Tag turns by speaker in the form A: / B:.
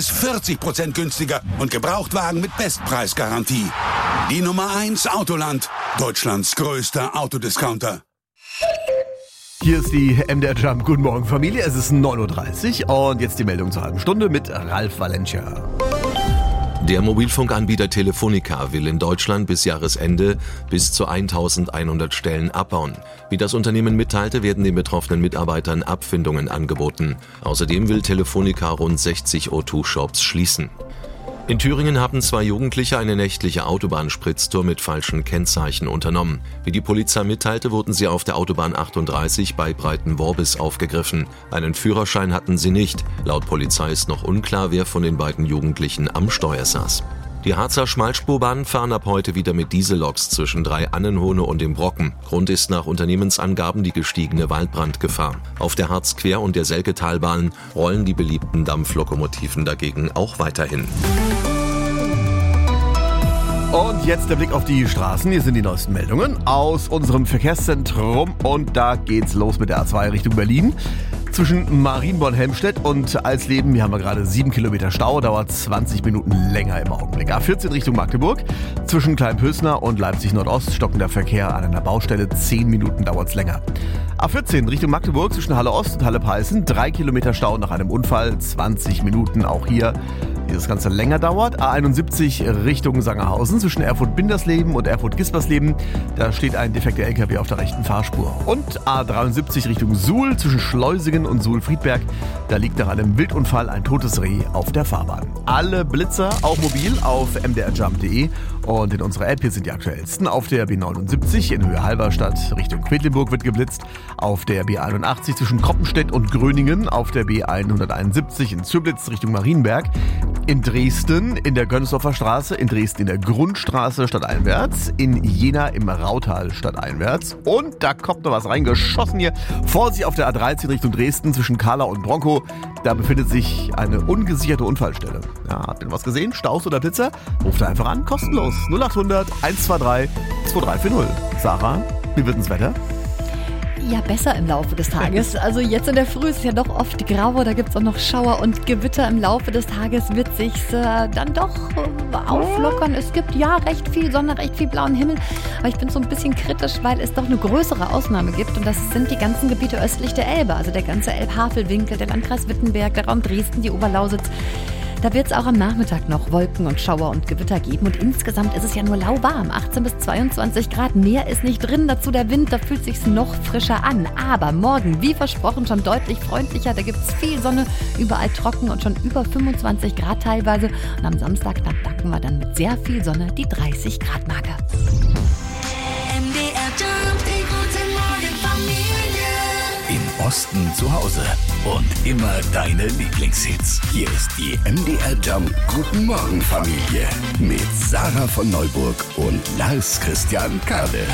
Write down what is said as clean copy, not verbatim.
A: bis 40% günstiger und Gebrauchtwagen mit Bestpreisgarantie. Die Nummer 1 Autoland, Deutschlands größter Autodiscounter.
B: Hier ist die MDR Jump. Guten Morgen, Familie. Es ist 9.30 Uhr und jetzt die Meldung zur halben Stunde mit Ralf Valencia.
C: Der Mobilfunkanbieter Telefonica will in Deutschland bis Jahresende bis zu 1100 Stellen abbauen. Wie das Unternehmen mitteilte, werden den betroffenen Mitarbeitern Abfindungen angeboten. Außerdem will Telefonica rund 60 O2-Shops schließen. In Thüringen haben 2 Jugendliche eine nächtliche Autobahnspritztour mit falschen Kennzeichen unternommen. Wie die Polizei mitteilte, wurden sie auf der Autobahn 38 bei Breitenworbis aufgegriffen. Einen Führerschein hatten sie nicht. Laut Polizei ist noch unklar, wer von den beiden Jugendlichen am Steuer saß. Die Harzer Schmalspurbahnen fahren ab heute wieder mit Dieselloks zwischen Drei-Annenhohne und dem Brocken. Grund ist nach Unternehmensangaben die gestiegene Waldbrandgefahr. Auf der Harzquer- und der Selketalbahn rollen die beliebten Dampflokomotiven dagegen auch weiterhin.
B: Und jetzt der Blick auf die Straßen. Hier sind die neuesten Meldungen aus unserem Verkehrszentrum. Und da geht's los mit der A2 Richtung Berlin. Zwischen Marienborn-Helmstedt und Alsleben, hier haben wir gerade 7 Kilometer Stau, dauert 20 Minuten länger im Augenblick. A14 Richtung Magdeburg, zwischen Kleinpösner und Leipzig-Nordost stockender Verkehr an einer Baustelle, 10 Minuten dauert's länger. A14 Richtung Magdeburg, zwischen Halle Ost und Halle Peißen, 3 Kilometer Stau nach einem Unfall, 20 Minuten auch hier. Das Ganze länger dauert. A71 Richtung Sangerhausen zwischen Erfurt-Bindersleben und Erfurt-Gispersleben. Da steht ein defekter LKW auf der rechten Fahrspur. Und A73 Richtung Suhl zwischen Schleusingen und Suhl-Friedberg. Da liegt nach einem Wildunfall ein totes Reh auf der Fahrbahn. Alle Blitzer, auch mobil, auf mdrjump.de. Und in unserer App hier sind die aktuellsten. Auf der B79 in Höhe Halberstadt Richtung Quedlinburg wird geblitzt. Auf der B81 zwischen Kroppenstedt und Gröningen. Auf der B171 in Züblitz Richtung Marienberg. In Dresden in der Gönsdorfer Straße, in Dresden in der Grundstraße stadteinwärts, in Jena im Rautal stadteinwärts. Und da kommt noch was reingeschossen hier. Vorsicht auf der A13 Richtung Dresden zwischen Kahla und Bronkow. Da befindet sich eine ungesicherte Unfallstelle. Ja, habt ihr was gesehen? Staus oder Blitzer? Ruft da einfach an, kostenlos. 0800 123 2340. Sarah, wie wird das Wetter?
D: Ja, besser im Laufe des Tages. Also jetzt in der Früh ist es ja doch oft grau, da gibt es auch noch Schauer und Gewitter. Im Laufe des Tages wird sich dann doch auflockern. Es gibt ja recht viel Sonne, recht viel blauen Himmel. Aber ich bin so ein bisschen kritisch, weil es doch eine größere Ausnahme gibt. Und das sind die ganzen Gebiete östlich der Elbe. Also der ganze Elb-Havel-Winkel, der Landkreis Wittenberg, der Raum Dresden, die Oberlausitz. Da wird es auch am Nachmittag noch Wolken und Schauer und Gewitter geben. Und insgesamt ist es ja nur lauwarm. 18 bis 22 Grad. Mehr ist nicht drin. Dazu der Wind, da fühlt sich's noch frischer an. Aber morgen, wie versprochen, schon deutlich freundlicher. Da gibt's viel Sonne, überall trocken und schon über 25 Grad teilweise. Und am Samstag knacken wir dann mit sehr viel Sonne die 30 Grad Marke.
E: MDR Jump, die gute Morgenfamilie.
F: Im Osten zu Hause und immer deine Lieblingshits. Hier ist die MDR Jump Guten Morgen Familie mit Sarah von Neuburg und Lars Christian Kade.